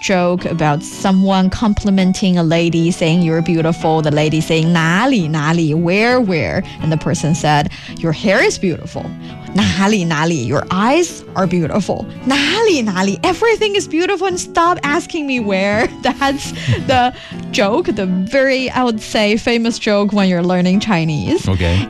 joke about someone complimenting a lady saying you're beautiful. The lady saying 哪里哪里 where and the person said your hair is beautiful. 哪里哪里 your eyes are beautiful. 哪里哪里 everything is beautiful and stop asking me where. That's the joke, the very, I would say, famous joke when you're learning Chinese. Okay.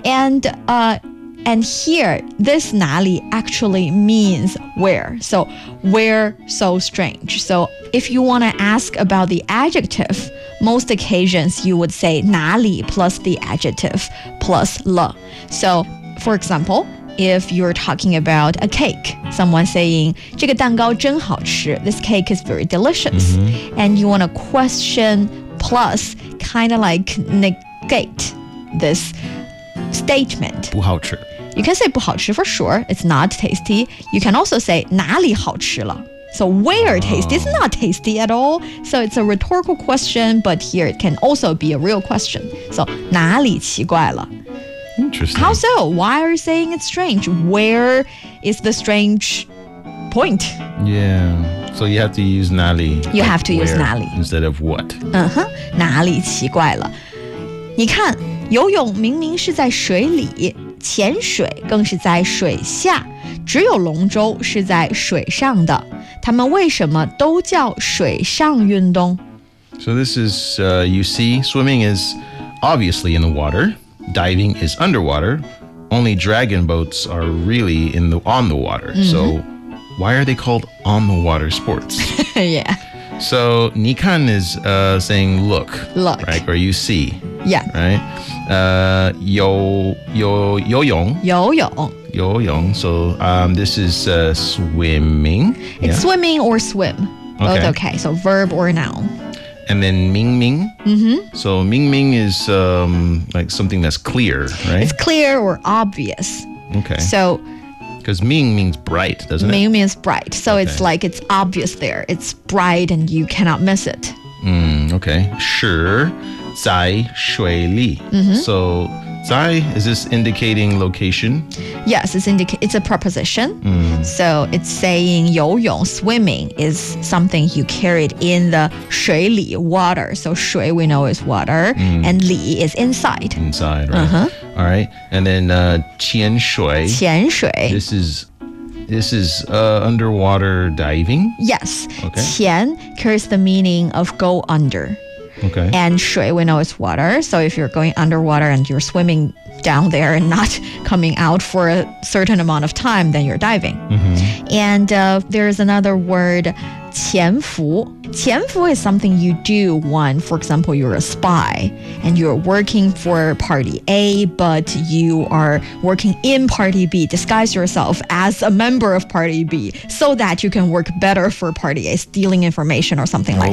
And here, this 哪里 actually means where. So where, so strange. So if you want to ask about the adjective, most occasions you would say 哪里 plus the adjective plus了. So for example, if you're talking about a cake, someone saying 这个蛋糕真好吃, this cake is very delicious. And you want to question plus kind of like negate this statement. 不好吃. You can say 不好吃 for sure. It's not tasty. You can also say 哪里好吃了. So where tasty is not tasty at all. So it's a rhetorical question, but here it can also be a real question. So 哪里奇怪了? Interesting. How so? Why are you saying it's strange? Where is the strange point? Yeah. So you have to use 哪里. You have to use where 哪里 instead of what. 哪里奇怪了? 你看，游泳明明是在水里，潜水更是在水下，只有龙舟是在水上的。它们为什么都叫水上运动？ So this is, you see, swimming is obviously in the water. Diving is underwater. Only dragon boats are really on the water. So why are they called on the water sports? Yeah. So 你看 is saying look, right? Or you see, Yeah. right? 游泳. 游泳. So this is swimming. It's swimming or swim. Both okay. So verb or noun. And then 明明. So 明明 is like something that's clear, right? It's clear or obvious. Okay. So because 明 means bright, doesn't it? 明 means bright. So it's like it's obvious there. It's bright and you cannot miss it. Okay. 是在水里. So 在, is this indicating location? Yes, it's a preposition. So it's saying 游泳 swimming is something you carried in the 水里 water. So 水 we know is water and 里 is inside. Inside, right? All right. And then 潜水. 潜水. This is underwater diving? Yes. Okay. 潜 carries the meaning of go under. Okay. And 水 we know is water. So if you're going underwater and you're swimming down there and not coming out for a certain amount of time, then you're diving. And there's another word, 潜伏. 潜伏 is something you do when, for example, you're a spy and you're working for party A, but you are working in party B. Disguise yourself as a member of party B so that you can work better for party A, stealing information or something like that.